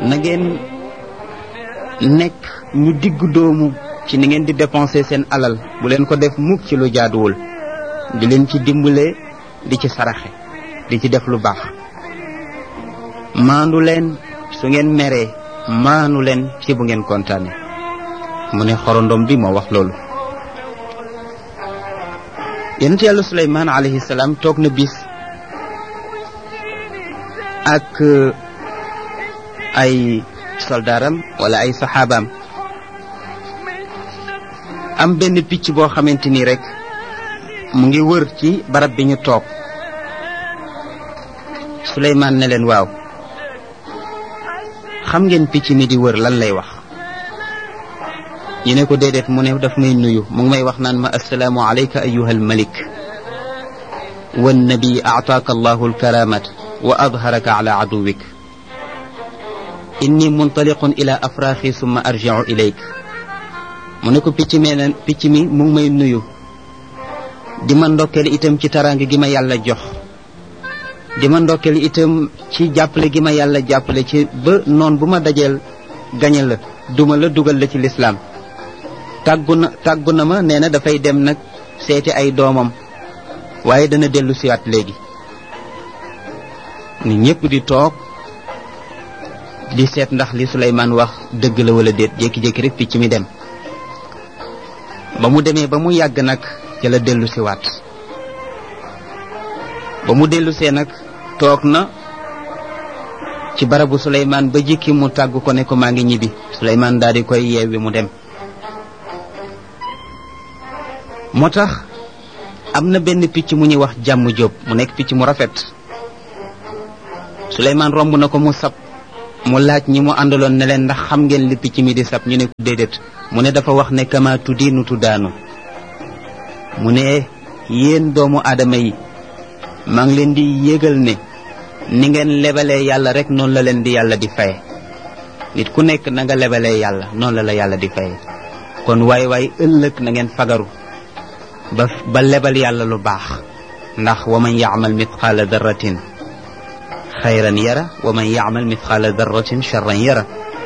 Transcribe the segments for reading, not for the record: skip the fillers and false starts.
na ngeen nekk ñu diggu doomu ci ni ngeen di dépenser seen alal bu leen ko def mukk ci lu jaaduwul di leen ci dimbale di ci saraxe di ci def lu baax maandu leen su ngeen meree maanu leen ci bu ngeen kontaane mu ne xorondom bi moo wax loolu yonent yàlla Suleymaan alayhi salaam toog na bis ak ay soldaaram wala ay saxaabaam am benn picc boo xamante ni rek mu ngi wër ci barab bi ñu toog Suleymaan ne leen waaw xam ngeen picc mi di wër lan lay wax ñu ne ko déedéet mu ne daf may nuyu mu ngi may wax naan ma assalaamu alayka ayyuha almalik wannabi aataaka allahu alkaramat wa adharaka ala aduwik inni muntaliqun ila afraaxi summa arji'u ilayk mu ne ko picc mi mu ngi may nuyu di ma ndokkeel itam ci taraange gi ma yàlla jox di ma ndokkeel itam ci jàppale gi ma yàlla jàppale ci ba noon bu ma dajeel gañe la duma la dugal la ci lislaam tàggu na ma nee na dafay dem nag seeti ay doomam waaye dana dellu siwaat léegi ni ñépp di toog di seet ndax li Suleymaan wax dëgg la wala déet jékki-jékki rek picc mi dem ba mu demee ba mu yàgg nag ca la dellu siwaat ba mu dellusee nag toog na ci barabu Suleymaan ba jikki mu tàgg ko ne ko maa ngi ñibbi Suleymaan daal di koy yeewi mu dem moo tax am na benn picc mu ñuy wax jàmm jóob mu nekk picc mu rafet Suleymaan romb na ko mu sab mu laaj ñi mu àndaloon ne leen ndax xam ngeen li picc mi di sab ñu ne ko déedéet mu ne dafa wax ne kama tuddiinu tuddaanu mu ne yéen doomu aadama yi maa ngi leen di yégal ne ni ngeen lebalee yàlla rek noonu la leen di yàlla di faye nit ku nekk na nga lebalee yàlla noonu la yàlla di faye kon waay ëllëg na ngeen fagaru ba lebal yàlla lu baax ndax wa man ya'mal mithqaala darratin xayran yara wa man ya'mal mithqaala darratin charran yara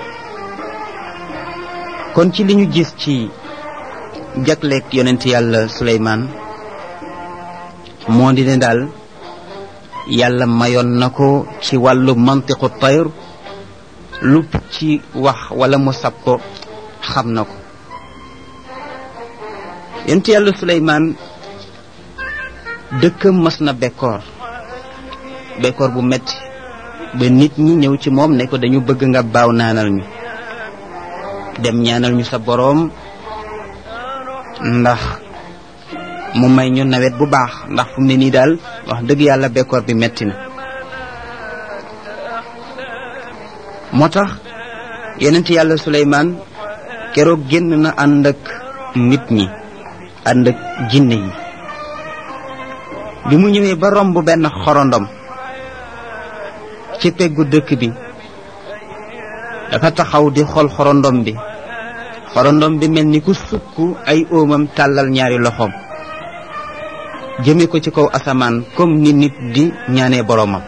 kon ci li ñu gis ci jagleeg yonent yàlla Suleymaan moo di ne daal yàlla mayoon na ko ci wàllu mantiqu tayr lu ci wax wala mu sab ko xam na ko yonent yàlla Suleymaan dëkkam mas na bekkoor bu metti ba nit ñi ñëw ci moom ne ko dañu bëgg nga baaw naanal ñu dem ñaanal ñu sa boroom ndax mu may ñu nawet bu baax ndax fu mu ne nii daal wax dëgg yàlla bekkoor bi metti na moo tax yonent yàlla Suleymaan keroog génn na ànd ak nit ñi ànd ak jinne yi bi mu ñëwee ba romb benn xorondom ci peggu dëkk bi dafa taxaw di xool xorondom bi mel ni ku sukk ay óomam tàllal ñaari loxoom jëme ko ci kaw asamaan comme ni nit di ñaanee boroomam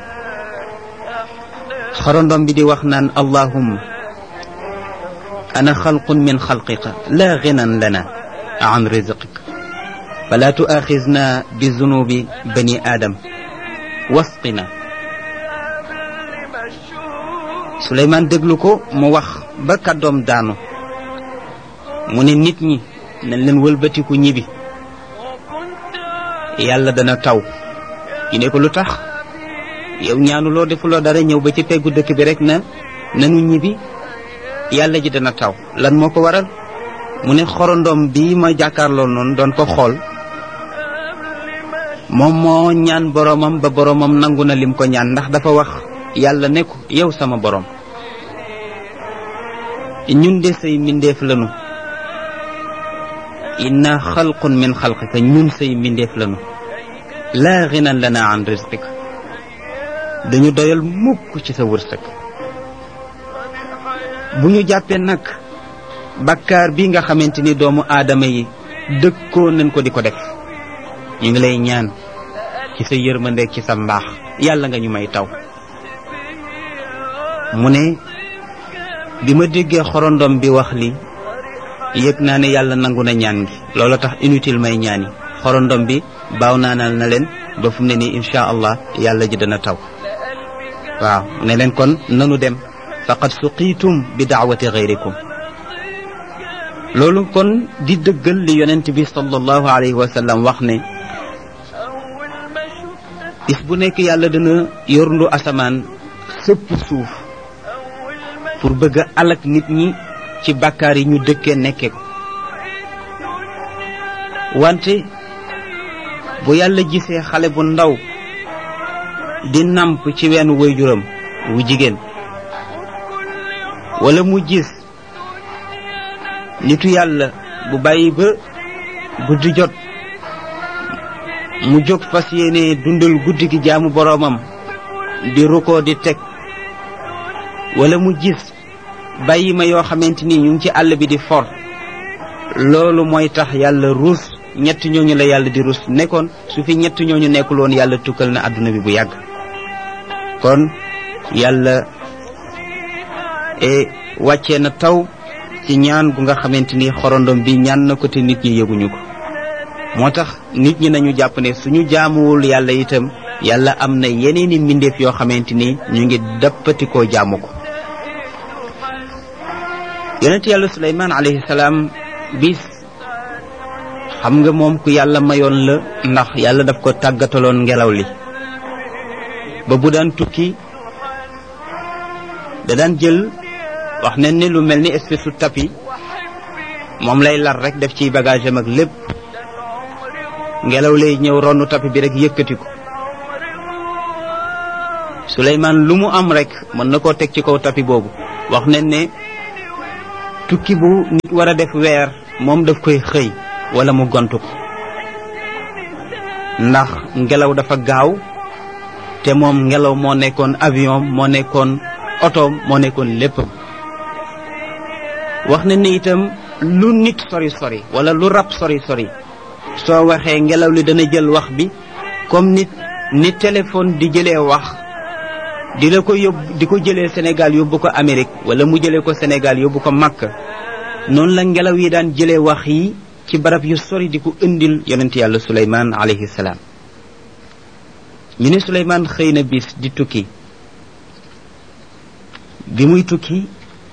xorondom bi di wax naan allahumma ana xalqun min xalqika la ghinan lana an rizqik fala tuaxizna bi zunubi bani aadam wasqina Suleymaan déglu ko mu wax ba kàddoom daanu mu ne nit ñi nañ leen wëlbatiku ñibbi yàlla dana taw ñu ne ko lu tax yow ñaanuloo defuloo dara ñëw ba ci peggu dëkk bi rek na nanu ñibbi yàlla ji dana taw lan moo ko waral mu ne xorondom bi ma jàkkaarloo noonu doon ko xool moom moo ñaan boroomam ba boroomam nangu na lim ko ñaan ndax dafa wax yàlla ne ko yow sama boroom ñun de say mbindeef lanu inna xalqun min xalqika ñun say mbindeef lanu laa ginan lana an rizqik dañu doyal mukk ci sa wërsëg bu ñu jàppee nag bakkaar bi nga xamante ni doomu aadama yi dëkkoo nañ ko di ko def ñu ngi lay ñaan ci sa yërmande ci sa mbaax yàlla nga ñu may taw mu ne bi ma déggee xorondom bi wax li yëg naa ne yàlla nangu na ñaan gi loolu tax inutile may ñaani xorondom bi baaw naanal na leen ba fu mu ne nii insha allah yàlla ji dana taw waaw ne leen kon nanu dem faqad suqiitum bi daawati gayrikum loolu kon di dëggal li yonent bi sallallahu alayhi wa sallam wax ne bis bu nekk yàlla dana yorndu asamaan sëpp suuf pour bëgg a alak nit ñi ci bàkkaar yi ñu dëkkee nekke ko wante bu yàlla gisee xale bu ndaw di namp ci weenu waajuram wu jigéen wala mu gis nitu yàlla bu bàyyi ba guddi jot mu jóg fas yéene dundal guddi gi jaamu boroomam di rukkoo di teg wala mu gis bàyyi ma yoo xamante ni ñu ngi ci àll bi di for loolu mooy tax yàlla ruus ñett ñooñu la yàlla di ruus nekkoon su fi ñett ñooñu nekkul woon yàlla tukkal na àdduna bi bu yàgg kon yàlla wàccee na taw ci ñaan gu nga xamante ni xorondom bi ñaan na ko te nit ñi yëguñu ko moo tax nit ñi nañu jàpp ne suñu jaamuwul yàlla itam yàlla am na yeneeni mbindeef yoo xamante ni ñu ngi dappatikoo jaamu ko yonent yàlla Suleymaan alayhi salaam bis xam nga moom ku yàlla mayoon la ndax yàlla daf ko tàggataloon ngelaw li ba bu daan tukki da daan jël wax nañ ne lu mel ni espèce su tapis moom lay lar rek def ci bagage am ak lépp ngelaw lay ñëw ronu tapis bi rek yëkkati ko Suleymaan lu mu am rek mën na koo teg ci kaw tapis boobu wax nañ ne tukki bu nit war a def weer moom daf koy xëy wala mu gontu ko ndax ngelaw dafa gaaw te moom ngelaw moo nekkoon avion moo nekkoon oto moo nekkoon léppam wax na ni itam lu nit sori sori wala lu rab sori sori soo waxee ngelaw li dana jël wax bi comme nit téléphone di jëlee wax di la ko yóbbu di ko jëlee Sénégal yóbbu ko Amérique wala mu jëlee ko Sénégal yóbbu ko Makka noonu la ngelaw yi daan jëlee wax yi ci barab yu sori di ko indil yonent yàlla Suleymaan alayhi salaam ñu ne Suleymaan xëy na bis di tukki bi muy tukki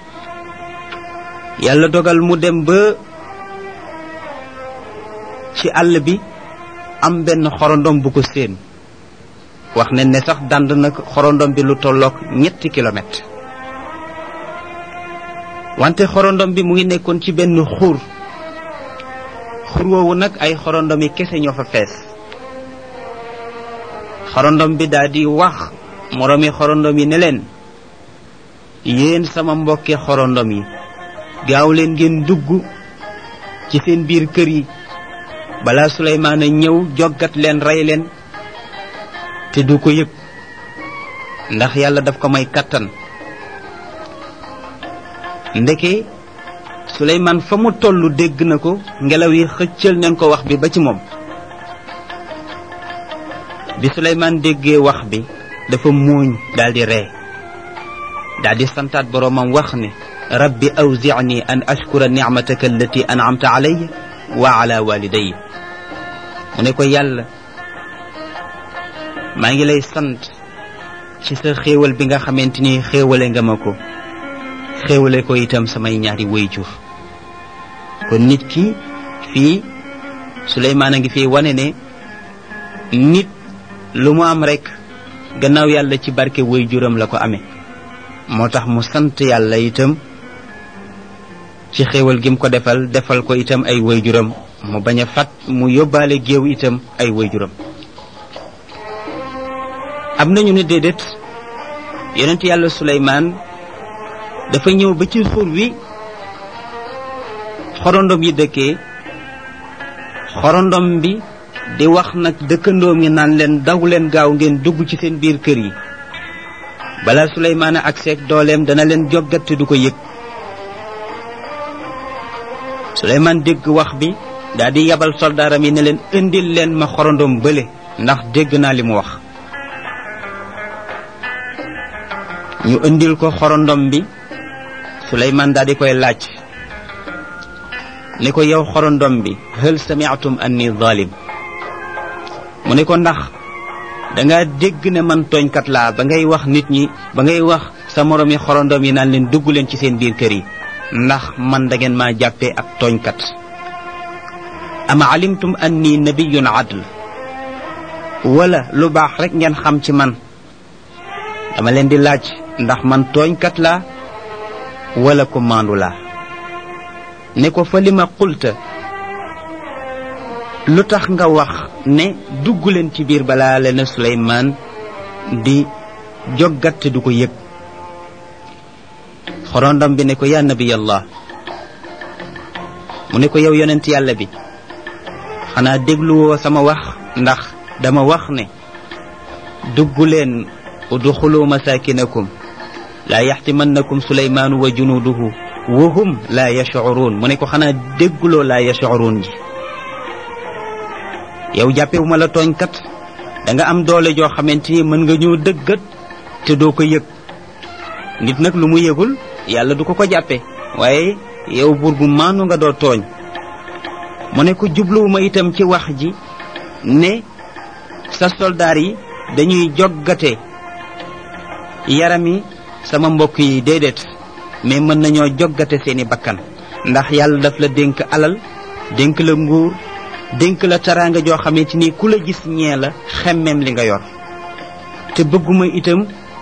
yàlla dogal mu dem ba ci àll bi am benn xorondom bu ko séen wax nañ ne sax dand nag xorondom bi lu tolloog 3 kilomètres wante xorondom bi mu ngi nekkoon ci benn xur woowu nag ay xorondom yi kese ñoo fa fees xorondom bi daal di wax moroomi xorondom yi ne leen yéen sama mbokki xorondom yi gaaw leen ngeen dugg ci seen biir kër yi balaa Suleymaan a ñëw joggat leen rey leen te du ko yëg ndax yàlla daf ko may kattan ndeke Suleymaan fa mu tollu dégg na ko ngelaw yi xëccal nañ ko wax bi ba ci moom bi Suleymaan déggee wax bi dafa muuñ daldi ree daldi santaat boroomam wax ne rabbi awzi'ni an ashkura ni'mataka allati an'amta alayya wa ala walidayya mu ne ko yàlla maa ngi lay sant ci sa xéewal bi nga xamante ni xéewale nga ma ko xéewale ko itam samay ñaari wayjur kon nit ki fii Suleymaan a ngi fii wane ne nit lu mu am rek gannaaw yàlla ci barke wayjuram la ko amee moo tax mu sant yàlla itam ci xéewal gi mu ko defal ko itam ay wayjuram mu bañ a fat mu yóbbaale géew itam ay wayjuram am nañu ne déedéet yonent yàlla Suleymaan dafa ñëw ba ci xur wi xorondom yi dëkkee xorondom bi di wax nag dëkkandoom yi naan leen daw leen gaaw ngeen dugg ci seen biir kër yi balaa Suleymaan ak seeg dooleem dana leen joggat te du ko yëg Suleymaan dégg wax bi daal di yabal soldaaram yi ne leen indil leen ma xorondom bële ndax dégg naa li mu wax ñu indil ko xorondom bi Suleymaan daal di koy laaj ni ko yow xorondom bi hal sami'tum anni zalim mu ne ko ndax danga dégg ne man tooñkat laa ba ngay wax nit ñi ba ngay wax sa moroom yi xorondom yi naan leen dugg leen ci seen biir kër yi ndax man da ngeen maa jàppee ak tooñkat ama alimtum anni nabiyyun adl wala lu baax rek ngeen xam ci man dama leen di laaj ndax man tooñkat laa wala ku maandu laa ne ko fa li ma qulta lu tax nga wax ne dugg leen ci biir balaa leen Suleymaan di joggat te du ko yëg xorondom bi ne ko yaa nabiyallah mu ne ko yow yonent yàlla bi xanaa dégluwoo sama wax ndax dama wax ne dugg leen udxulu masakinakum laa yaxtimannakum Suleymaanu wa junuuduhu wa hum laa yashcuruun mu ne ko xanaa dégguloo laa yashcuruun ji yow jàppewu ma la tooñkat da nga am doole joo xamante ni mën nga ñëw dëggat te doo ko yëg nit nag lu mu yëgul yàlla du ko ko jàppe waaye yow buur bu maanu nga doo tooñ mu ne ko jubluwuma itam ci wax ji ne sa soldaar yi dañuy joggate yarami sama mbokk yi déedéet mais mën nañoo joggate seeni bakkan ndax yàlla daf la dénk alal dénk la nguur dénk la taraanga joo xamante ni ku la gis ñee la xemmem li nga yor te bëgguma itam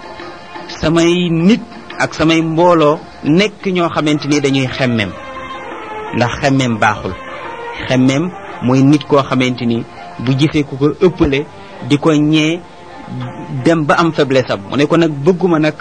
samay nit ak samay mbooloo nekk ñoo xamante ni dañuy xemmem ndax xemmem baaxul xemmem mooy nit koo xamante ni bu gisee ku ko ëppale di ko ñee dem ba am faiblesse am mu ne ko nag bëgguma nag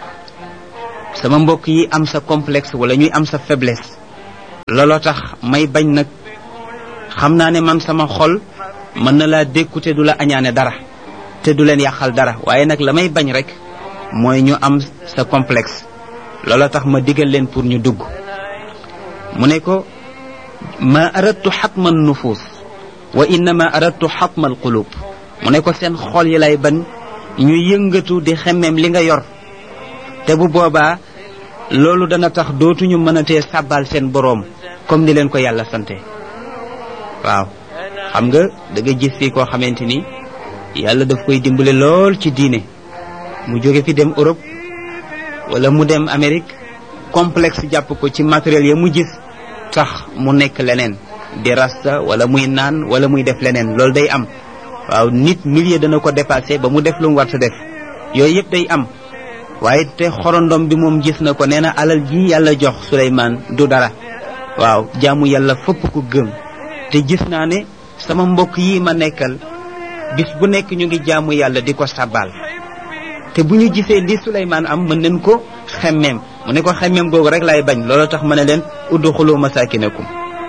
sama mbokk yi am sa complexe wala ñuy am sa faiblesse looloo tax may bañ nag xam naa ne man sama xol mën na laa dékku te du la añaane dara te du leen yàqal dara waaye nag la may bañ rek mooy ñu am sa complexe looloo tax ma digal leen pour ñu dugg mu ne ko ma aradtu xatma nufus wa innama aradtu xatma alqulub mu ne ko seen xol yi lay bañ ñu yëngatu di xemmeem li nga yor te bu boobaa loolu dana tax dootuñu mënatee sàbbal seen boroom comme ni leen ko yàlla sante waaw xam nga da nga gis fii koo xamante ni yàlla daf koy dimbale lool ci diine mu jóge fi dem Europe wala mu dem Amérique complexe jàpp ko ci matériel ya mu gis tax mu nekk leneen di rasta wala muy naan wala muy def leneen loolu day am waaw nit milieu dana ko dépassé ba mu def lu mu war sa def yooyu yëpp day am waaye te xorondom bi moom gis na ko nee na alal ji yàlla jox Suleymaan du dara waaw jaamu yàlla fëpp ko gëm te gis naa ne sama mbokk yi ma nekkal bis bu nekk ñu ngi jaamu yàlla di ko sabal te bu ñu gisee li Suleymaan am mën nañ ko xemmeem mu ne ko xemmeem googu rek laay bañ loolu tax ma ne leen udxulu masakinakum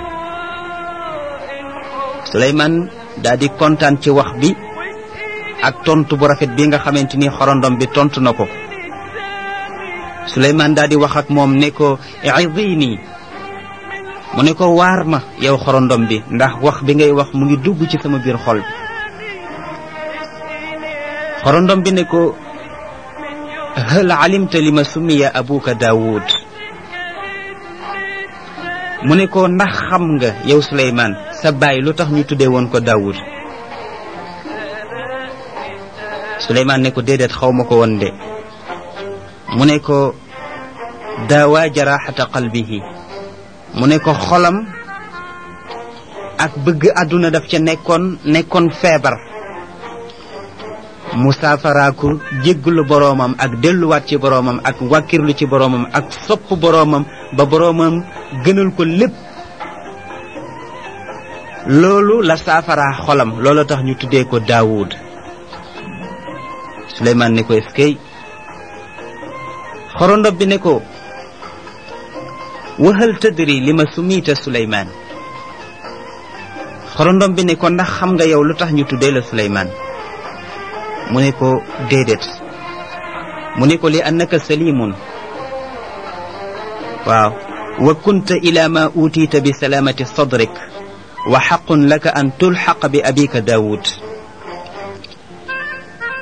Suleymaan daal di kontaan ci wax bi ak tontu bu rafet bi nga xamante ni xorondom bi tontu na ko Suleymaan daal di wax ak moom ne ko i'idini mu ne ko waar ma yow xorondom bi ndax wax bi ngay wax mu ngi dugg ci sama biir xol bi xorondom bi ne ko hal alimta lima summiya abuka Daawud mu ne ko ndax xam nga yow Suleymaan sa baay lu tax ñu tuddee woon ko Daawud Suleymaan ne ko déedéet xaw ma ko woon de mu ne ko daawa jaraxata qalbihi mu ne ko xolam ak bëgg àdduna daf ca nekkoon feebar mu saafaraaku jégglu boroomam ak delluwaat ci boroomam ak wàkkirlu ci boroomam ak sopp boroomam ba boroomam gënal ko lépp loolu la saafaraa xolam loolu tax ñu tuddee ko Daawud Suleymaan ne ko eskay xorondom bi ne ko wa hal tadri lima sumita Suleymaan xorondom bi ne ko ndax xam nga yow lu tax ñu tuddee la Suleymaan mu ne ko déedéet mu ne ko li annaka salimun waaw wa kunta ila ma utiita bi salaamati sadrik wa xaqun laka an tulxaq bi abika Daawud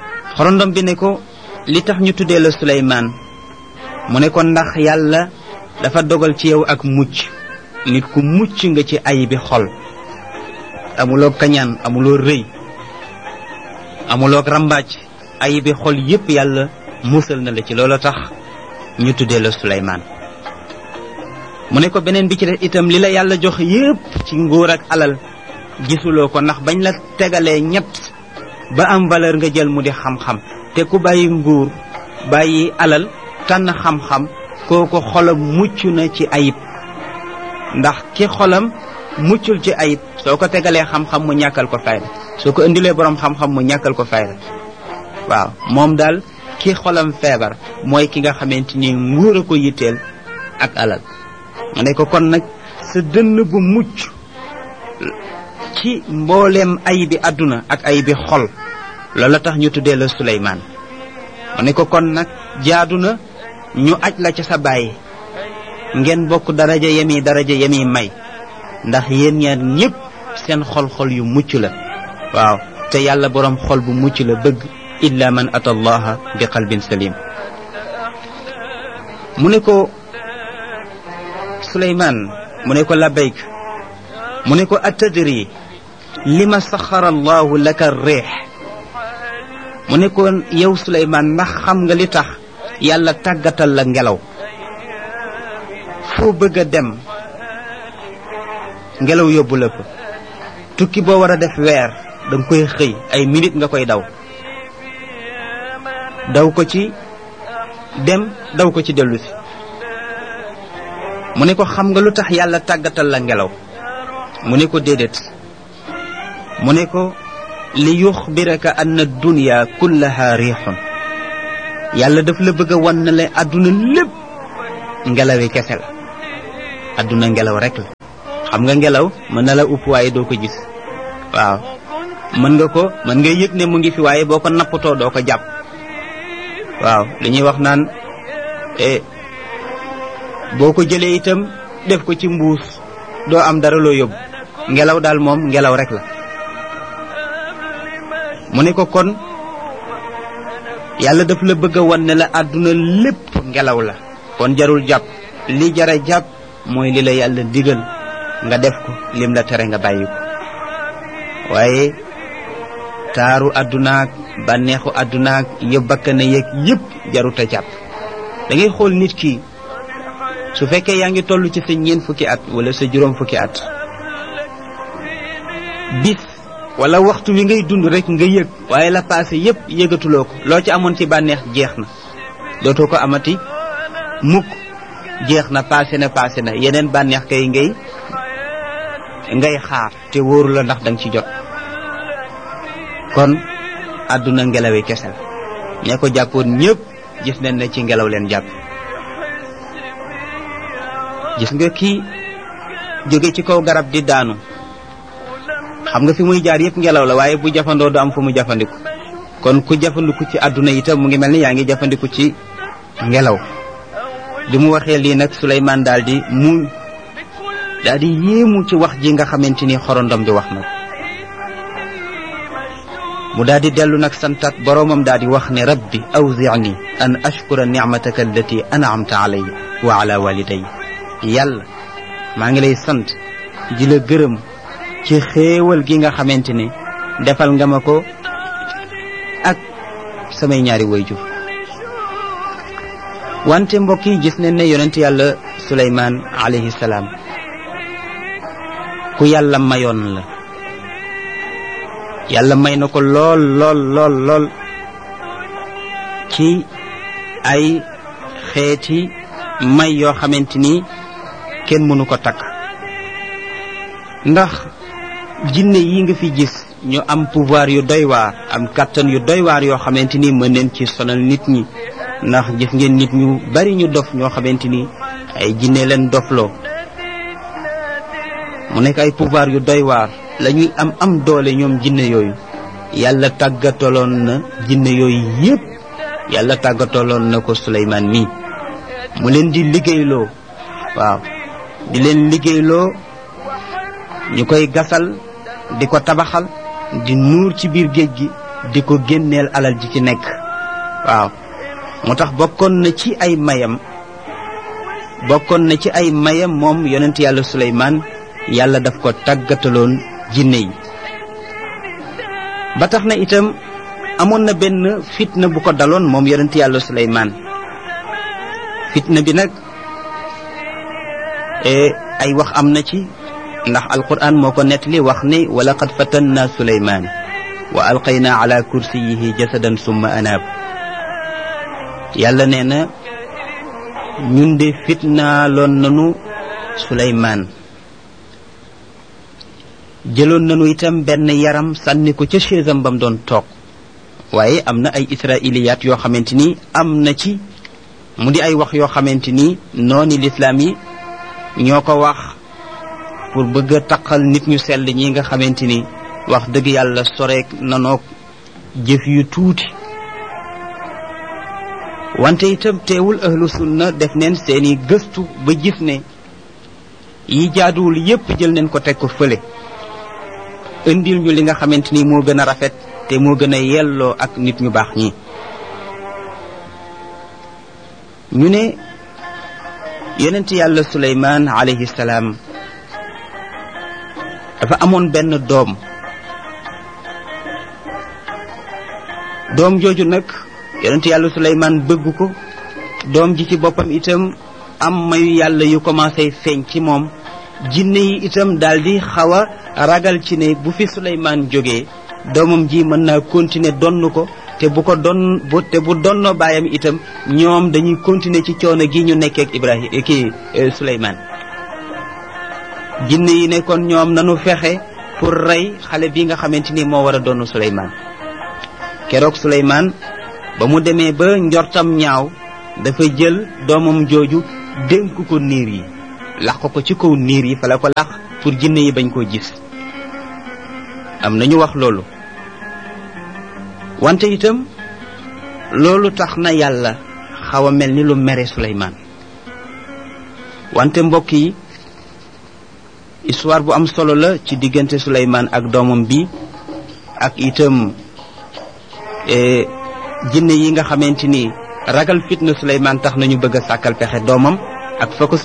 xorondom bi ne ko li tax ñu tuddee la Suleymaan mu ne ko ndax yàlla dafa dogal ci yow ak mucc nit ku mucc nga ci ayibi xol amuloo kañaan amuloo rëy amuloo rambaaj ayibi xol yépp yàlla musal na la ci loolu tax ñu tuddee la Suleymaan mu ne ko beneen bi ci def itam li la yàlla jox yépp ci nguur ak alal gisuloo ko ndax bañ la tegalee ñett ba am valeur nga jël mu di xam-xam te ku bàyyi nguur bàyyi alal tànn xam-xam kooku xolam mucc na ci ayib ndax ki xolam muccul ci ayib soo ko tegalee xam-xam mu ñàkkal ko fayda soo ko indilee borom xam-xam mu ñàkkal ko fayda waaw moom daal ki xolam feebar mooy ki nga xamante ni nguur a ko yitteel ak alal ma ne ko kon nag sa dënn bu mucc ci mbooleem ayibi àdduna ak ayibi xol loolu tax ñu tuddee la Suleymaan ma ne ko kon nag jaadu na ñu aj la ca sa baay ngeen bokk daraja yemi may ndax yéen ñaar ñépp seen xol-xol yu mucc la waaw te yàlla boroom xol bu mucc la bëgg illa man ata allaha bi qalbin salim mu ne ko Suleymaan mu ne ko labayk mu ne ko atadri lima saxara allahu laka riix mu ne ko yow Suleymaan ndax xam nga li tax yàlla tàggatal la ngelaw foo bëgg a dem ngelaw yóbbu la fa tukki boo war a def weer danga koy xëy ay minute nga koy daw ko ci dem daw ko ci dellu si mu ne ko xam nga lu tax yàlla tàggatal la ngelaw mu ne ko déedéet mu ne ko li yuxbiraka anna dunya kullaha riixun yàlla daf la bëgg a wan na le àdduna lépp ngelawi kese la àdduna ngelaw rek la xam nga ngelaw mën na la upp waaye doo ko gis waaw mën nga yëg ne mu ngi fi waaye boo ko nappatoo doo ko jàpp waaw li ñuy wax naan boo ko jëlee itam def ko ci mbuus doo am dara loo yóbbu ngelaw daal moom ngelaw rek la mu ne ko kon yàlla daf la bëgg a wan ne la àdduna lépp ngelaw la kon jarul jàpp li jara jàpp mooy li la yàlla digal nga def ko lim la tere nga bàyyi ko waaye taaru àddunaak bànneexu àddunaak yëpp bakkana yeeg yëpp jarut a jàpp da ngay xool nit ki su fekkee yaa ngi toll ci sa ñeent fukki at wala sa juróom fukki at bis wala waxtu wi ngay dund rek nga yëg waaye la passé yëpp yëgatuloo ko loo ci amoon ci bànneex jeex na dootoo ko amati mukk jeex na passé na yeneen bànneex kay ngay xaar te wóoru la ndax danga ci jot kon àdduna ngelawi kese la ña ko jàppoon ñëpp gis nañ ne ci ngelaw leen jàpp gis nga kii jóge ci kaw garab di daanu xam nga fi muy jaar yëpp ngelaw la waaye bu jafandoo du am fu mu jafandiku kon ku jafandiku ci àdduna itam mu ngi mel ni yaa ngi jafandiku ci ngelaw bi mu waxee lii nag Suleymaan daal di yéemu ci wax ji nga xamante ni xorondom bi wax na mu daal di dellu nag santat boroomam daal di wax ne rabbi awzi'ni an ashkura ni'mataka allati an'amta alayya wa ala walidayya yàlla maa ngi lay sant di la gërëm ci xéewal gi nga xamante ne defal nga ma ko ak samay ñaari wayjur wante mbokk yi gis nañ ne yonent yàlla Suleymaan alayhi salaam ku yàlla mayoon la yàlla may na ko lool ci ay xeeti may yoo xamante ni kenn mënu ko takk ndax jinne yi nga fi gis ñu am pouvoir yu doy waar am kàttan yu doy waar yoo xamante ni mën neen ci sonal nit ñi ndax gis ngeen nit ñu bari ñu dof ñoo xamante ni ay jinne leen dofloo mu nekk ay pouvoir yu doy waar lañuy am doole ñoom jinne yooyu yàlla tàggataloon na jinne yooyu yépp yàlla tàggataloon na ko Suleymaan mi mu leen di liggéeyloo waaw di leen liggéeyloo ñu koy gasal di ko tabaxal di nuur ci biir géej gi di ko génneel alal ji ci nekk waaw moo tax bokkoon na ci ay mayam bokkoon na ci ay mayam moom yonent yàlla Suleymaan yàlla daf ko tàggataloon jinne yi ba tax na itam amoon na benn fitna bu ko daloon moom yonent yàlla Suleymaan fitna bi nag ay wax am na ci ndax alquran moo ko nettali wax ne wa laqad fatanna Suleymaan wa alqayna ala kursiyihi jasadan summa anaab yàlla nee na ñun de fitnaaloon nanu Suleymaan jëloon nanu itam benn yaram sànni ko ca chaisam bam doon toog waaye am na ay israiliyaat yoo xamante ni am na ci mu di ay wax yoo xamante ni nooni lislaam yi ñoo ko wax pour bëgg a taqal nit ñu sell ñi nga xamante ni wax dëgg yàlla soreek nanoog jëf yu tuuti wante itam teewul ahlu sunna def neen seeni gëstu ba gis ne yi jaaduwul yépp jël neen ko teg ko fële indil ñu li nga xamante ni moo gën a rafet te moo gën a yelloo ak nit ñu baax ñi ñu ne yonent yàlla Suleymaan alayhi salaam dafa amoon benn doom jooju nag yonent yàlla Suleymaan bëgg ko doom ji ci boppam itam am mayu yàlla yu commencé feeñ ci moom jinne yi itam daldi xaw a ragal ci ne bu fi Suleymaan jógee doomam ji mën naa continuer donn ko te bu donnoo baayam itam ñoom dañuy continuer ci coono gi ñu nekkee ak Suleymaan jinne yi ne kon ñoom nanu fexe pour rey xale bi nga xamante ni moo war a donn Suleymaan keroog Suleymaan ba mu demee ba njortam ñaaw dafa jël doomam jooju dénk ko niir yi lax ko ci kaw niir yi fa la ko lax pour jinne yi bañ koo gis am nañu wax loolu wante itam loolu tax na yàlla xaw a mel ni lu mere Suleymaan wante mbokk yi histoire bu am solo la ci diggante Suleymaan ak doomam bi ak itam jinne yi nga xamante ni ragal fitna Suleymaan tax nañu bëgg a sàkkal pexe doomam ak fa ko